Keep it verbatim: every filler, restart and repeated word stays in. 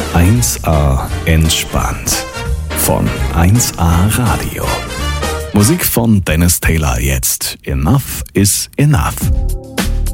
eins A entspannt von eins A Radio. Musik von Dennis Taylor jetzt. Enough is enough.